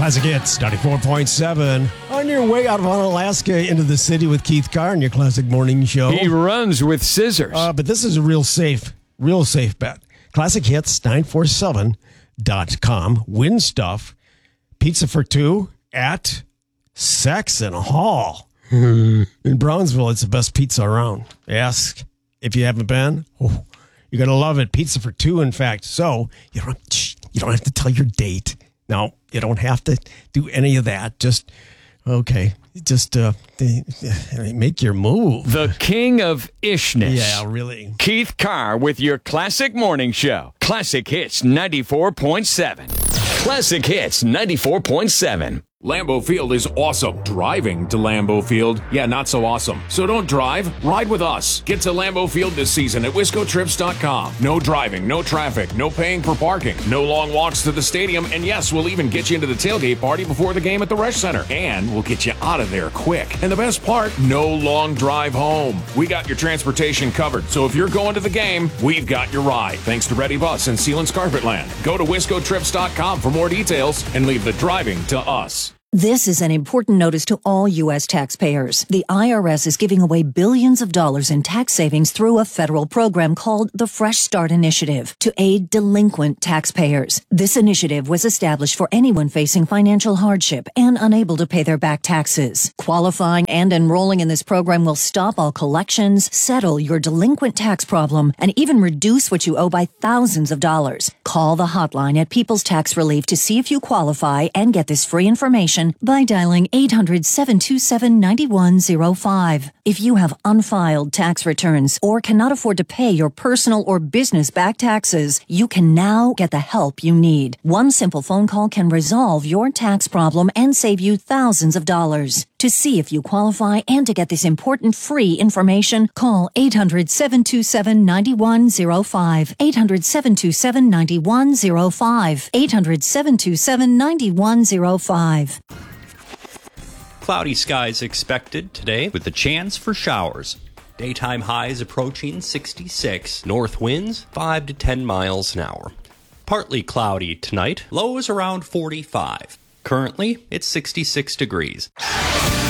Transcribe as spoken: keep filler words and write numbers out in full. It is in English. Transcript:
Classic Hits, ninety-four point seven. On your way out of Onalaska into the city with Keith Carr on your Classic Morning Show. He runs with scissors. Uh, but this is a real safe, real safe bet. Classic Hits nine four seven dot com. Win stuff. Pizza for two at Saxon Hall. In Brownsville, it's the best pizza around. Ask if you haven't been. Oh, you're going to love it. Pizza for two, in fact. So you don't, you don't have to tell your date. No, you don't have to do any of that. Just, okay, just uh, make your move. The king of ishness. Yeah, really. Keith Carr with your Classic Morning Show. Classic Hits ninety-four point seven. Classic Hits ninety-four point seven. Lambeau Field is awesome. Driving to Lambeau Field, yeah, not so awesome. So don't drive, ride with us. Get to Lambeau Field this season at wisco trips dot com. No driving, no traffic, no paying for parking, no long walks to the stadium, and yes, we'll even get you into the tailgate party before the game at the Resch Center. And we'll get you out of there quick. And the best part, no long drive home. We got your transportation covered, so if you're going to the game, we've got your ride. Thanks to Ready Bus and Sealands Carpetland. Go to wisco trips dot com for more details and leave the driving to us. This is an important notice to all U S taxpayers. The I R S is giving away billions of dollars in tax savings through a federal program called the Fresh Start Initiative to aid delinquent taxpayers. This initiative was established for anyone facing financial hardship and unable to pay their back taxes. Qualifying and enrolling in this program will stop all collections, settle your delinquent tax problem, and even reduce what you owe by thousands of dollars. Call the hotline at People's Tax Relief to see if you qualify and get this free information by dialing eight hundred, seven two seven, nine one zero five. If you have unfiled tax returns or cannot afford to pay your personal or business back taxes, you can now get the help you need. One simple phone call can resolve your tax problem and save you thousands of dollars. To see if you qualify and to get this important free information, call eight hundred, seven two seven, nine one zero five. eight hundred, seven two seven, nine one zero five. eight hundred, seven two seven, nine one zero five. Cloudy skies expected today with a chance for showers. Daytime highs approaching sixty-six. North winds five to ten miles an hour. Partly cloudy tonight. Lows around forty-five. Currently, it's sixty-six degrees.